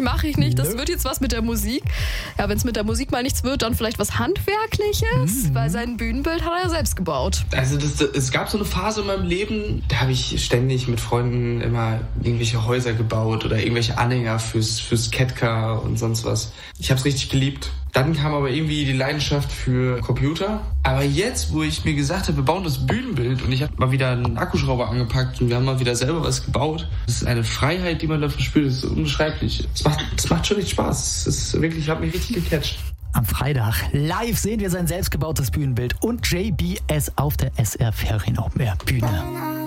mache ich nicht. Das wird jetzt was mit der Musik. Ja, wenn es mit der Musik mal nichts wird, dann vielleicht was Handwerkliches, weil sein Bühnenbild hat er ja selbst gebaut. Also es gab so eine Phase in meinem Leben, da habe ich ständig mit Freunden immer irgendwelche Häuser gebaut oder irgendwelche Anhänger fürs Catcar und sonst was. Ich habe es richtig geliebt. Dann kam aber irgendwie die Leidenschaft für Computer. Aber jetzt, wo ich mir gesagt habe, wir bauen das Bühnenbild und ich habe mal wieder einen Akkuschrauber angepackt und wir haben mal wieder selber was gebaut. Das ist eine Freiheit, die man dafür spürt. Das ist unbeschreiblich. Das macht schon richtig Spaß. Das ist wirklich, hat mich richtig gecatcht. Am Freitag live sehen wir sein selbstgebautes Bühnenbild und JBS auf der SR Ferien Open Air Bühne.